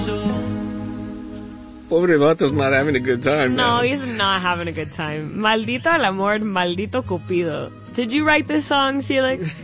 Pobre Vato's not having a good time, No, man. he's not having a good time. Maldito el amor, maldito Cupido. Did you write this song, Felix?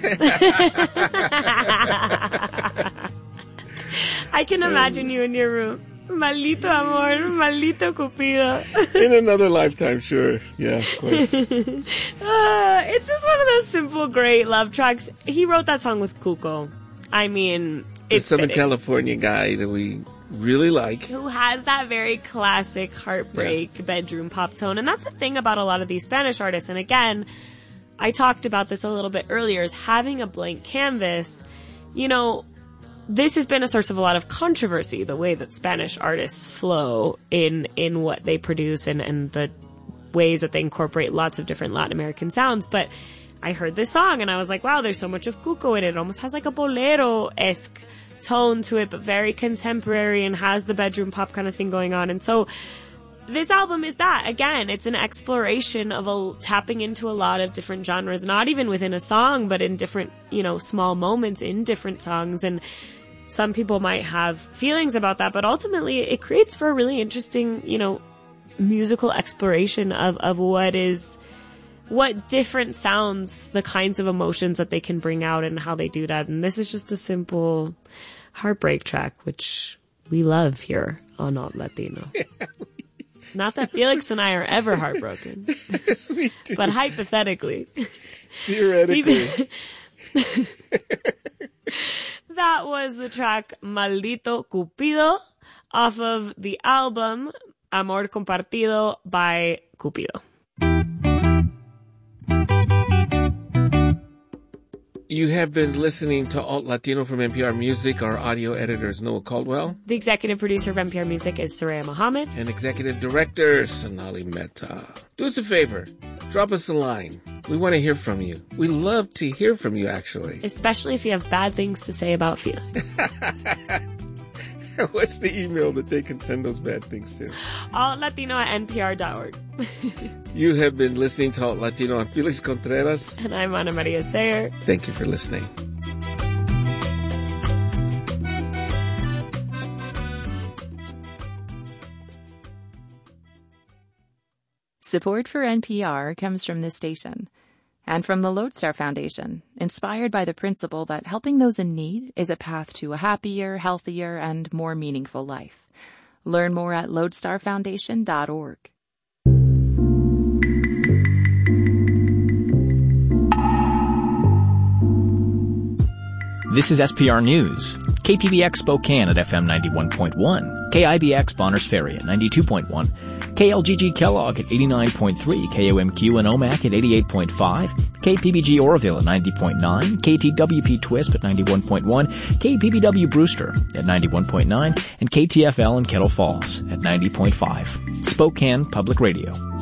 I can imagine you in your room. Maldito amor, maldito Cupido. In another lifetime, sure. Yeah, of course. It's just one of those simple, great love tracks. He wrote that song with Cuco. I mean, The it's Southern fitting. California guy that we really like. Who has that very classic heartbreak bedroom pop tone. And that's the thing about a lot of these Spanish artists. And again, I talked about this a little bit earlier, is having a blank canvas. You know, this has been a source of a lot of controversy, the way that Spanish artists flow in what they produce and the ways that they incorporate lots of different Latin American sounds. But I heard this song and I was like, wow, there's so much of Cuco in it. It almost has like a bolero-esque tone to it, but very contemporary and has the bedroom pop kind of thing going on. And so this album is that. Again, it's an exploration of tapping into a lot of different genres, not even within a song, but in different, small moments in different songs. And some people might have feelings about that, but ultimately it creates for a really interesting, musical exploration of what different sounds, the kinds of emotions that they can bring out and how they do that. And this is just a simple heartbreak track, which we love here on Alt Latino. Not that Felix and I are ever heartbroken. Yes, we do. But hypothetically. Theoretically. That was the track Maldito Cupido off of the album Amor Compartido by Cupido. You have been listening to Alt Latino from NPR Music. Our audio editor is Noah Caldwell. The executive producer of NPR Music is Soraya Mohammed. And executive director, Sonali Mehta. Do us a favor. Drop us a line. We want to hear from you. We love to hear from you, actually. Especially if you have bad things to say about Felix. What's the email that they can send those bad things to? altlatino@npr.org. You have been listening to Alt Latino. I'm Felix Contreras. And I'm Ana Maria Sayer. Thank you for listening. Support for NPR comes from this station and from the Lodestar Foundation, inspired by the principle that helping those in need is a path to a happier, healthier, and more meaningful life. Learn more at lodestarfoundation.org. This is SPR News. KPBX Spokane at FM 91.1, KIBX Bonners Ferry at 92.1, KLGG Kellogg at 89.3, KOMQ and OMAC at 88.5, KPBG Oroville at 90.9, KTWP Twisp at 91.1, KPBW Brewster at 91.9, and KTFL in Kettle Falls at 90.5. Spokane Public Radio.